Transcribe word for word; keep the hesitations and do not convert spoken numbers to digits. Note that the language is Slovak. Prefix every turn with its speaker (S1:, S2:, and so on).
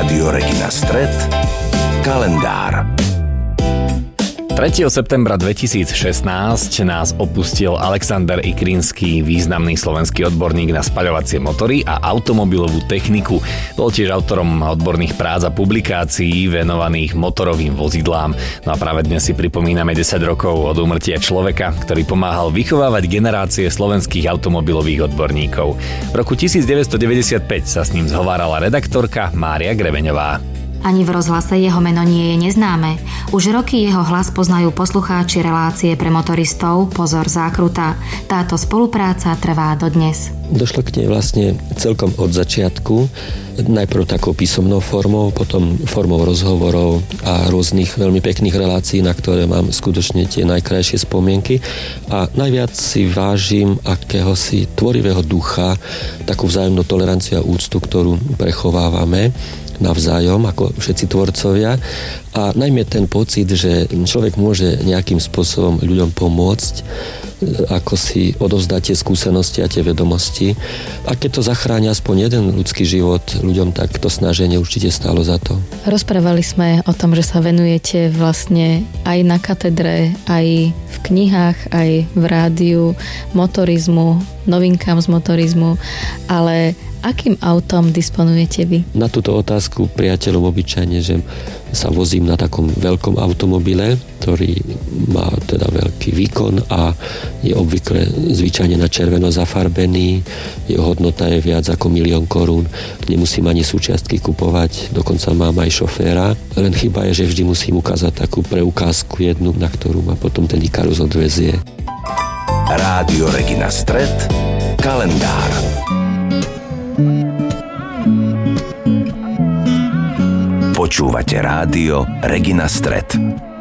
S1: Rádio Regina Stret, kalendár.
S2: tretieho septembra dvetisícšestnásť nás opustil Alexander Ikrinský, významný slovenský odborník na spaľovacie motory a automobilovú techniku. Bol tiež autorom odborných prác a publikácií venovaných motorovým vozidlám. No a práve dnes si pripomíname desať rokov od úmrtia človeka, ktorý pomáhal vychovávať generácie slovenských automobilových odborníkov. V roku devätnásťstodeväťdesiatpäť sa s ním zhovárala redaktorka Mária Grebeňová.
S3: Ani v rozhlase jeho meno nie je neznáme. Už roky jeho hlas poznajú poslucháči relácie pre motoristov Pozor zákruta. Táto spolupráca trvá dodnes.
S4: Došlo k nej vlastne celkom od začiatku. Najprv takou písomnou formou, potom formou rozhovorov a rôznych veľmi pekných relácií, na ktoré mám skutočne tie najkrajšie spomienky. A najviac si vážim akéhosi tvorivého ducha, takú vzájomnú toleranciu a úctu, ktorú prechovávame navzájom, ako všetci tvorcovia. A najmä ten pocit, že človek môže nejakým spôsobom ľuďom pomôcť, ako si odovzdať tie skúsenosti a tie vedomosti. A keď to zachráni aspoň jeden ľudský život ľuďom, tak to snaženie určite stálo za to.
S5: Rozprávali sme o tom, že sa venujete vlastne aj na katedre, aj v knihách, aj v rádiu motorizmu, novinkám z motorizmu, ale akým autom disponujete vy? Na
S4: túto otázku priateľov obyčajne, že sa vozím na takom veľkom automobile, ktorý má teda veľký výkon a je obvykle zvyčajne na červeno zafarbený. Jeho hodnota je viac ako milión korún. Nemusím ani súčiastky kupovať, dokonca mám aj šoféra. Len chyba je, že vždy musím ukázať takú preukázku jednu, na ktorú ma potom ten Ikarus odvezie.
S1: Rádio Regina Stret, kalendár. Počúvate rádio Regina Stret.